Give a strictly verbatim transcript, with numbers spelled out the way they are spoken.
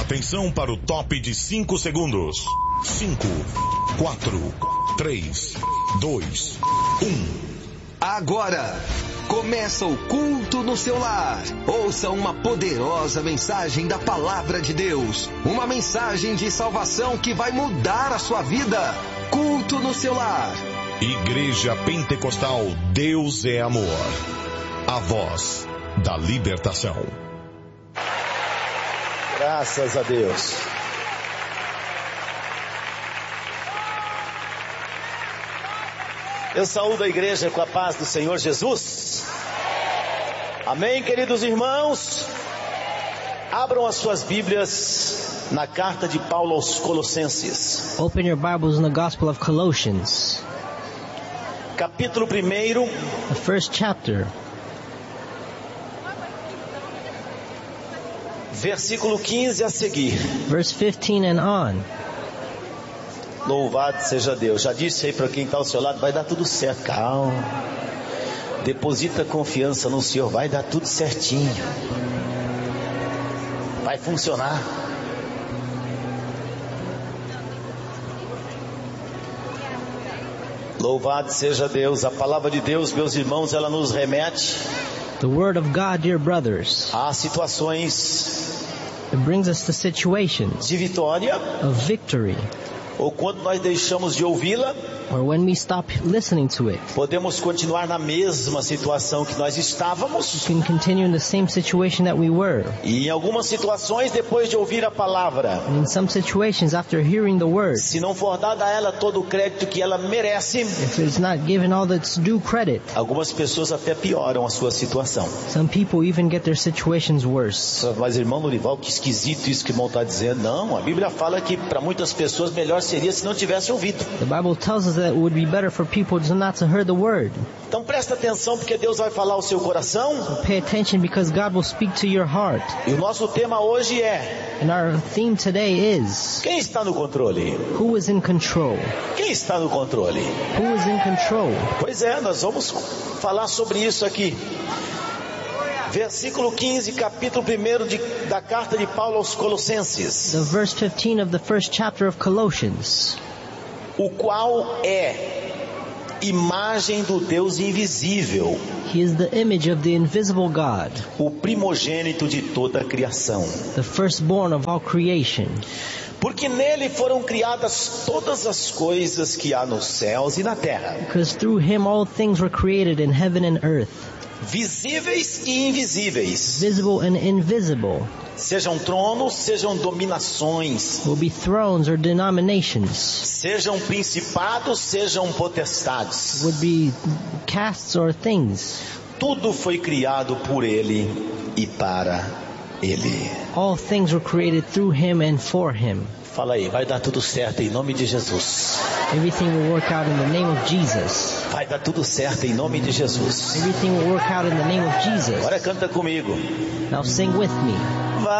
Atenção para o top de cinco segundos. cinco, quatro, três, dois, um. Agora começa o culto no seu lar. Ouça uma poderosa mensagem da Palavra de Deus. Uma mensagem de salvação que vai mudar a sua vida. Culto no seu lar. Igreja Pentecostal Deus é Amor. A voz da libertação. Graças a Deus. Eu saúdo a igreja com a paz do Senhor Jesus. Amém, queridos irmãos? Abram as suas Bíblias na carta de Paulo aos Colossenses. Open your Bibles in the Gospel of Colossians. Capítulo primeiro. The first chapter. Versículo quinze a seguir. Verse fifteen and on. Louvado seja Deus. Já disse aí para quem está ao seu lado, vai dar tudo certo. Calma. Deposita confiança no Senhor, vai dar tudo certinho. Vai funcionar. Louvado seja Deus. A palavra de Deus, meus irmãos, ela nos remete The word of God, dear brothers, a situações it brings us to situations de vitória, of victory, ou quando nós deixamos de ouvi-la, or when we stop listening to it. podemos continuar na mesma situação que nós estávamos, We can continue in the same situation that we were. e em algumas situações, depois de ouvir a palavra, And in some situations, after hearing the word, se não for dado a ela todo o crédito que ela merece, if it's not given all its due credit, algumas pessoas até pioram a sua situação. some people even get their situations worse. Mas irmão Norival, que esquisito isso que o irmão está dizendo. Não, a Bíblia fala que para muitas pessoas melhor seria se não tivesse ouvido. The Bible tells us that it would be better for people to not to hear the word. Então presta atenção, porque Deus vai falar ao seu coração. Pay attention because God will speak to your heart. E o nosso tema hoje é: And our theme today is, quem está no controle? who is in control? Quem está no controle? Who is in control? Pois é, nós vamos falar sobre isso aqui. Versículo quinze, capítulo primeiro de, da carta de Paulo aos Colossenses. The verse fifteen of the first chapter of Colossians. O qual é imagem do Deus invisível, He is the image of the invisible God, o primogênito de toda a criação. the firstborn of all creation. Porque nele foram criadas todas as coisas que há nos céus e na terra, Because through Him all things were created in heaven and earth, visíveis e invisíveis, visible and invisible, sejam tronos, sejam dominações, will be thrones or denominations, sejam principados, sejam potestades. would be castes or things. Tudo foi criado por ele e para ele. All things were created through Him and for Him. Fala aí, vai dar tudo certo em nome de Jesus. Everything will work out in the name of Jesus. Vai dar tudo certo em nome de Jesus. Everything will work out in the name of Jesus. Agora canta comigo. Now sing with me.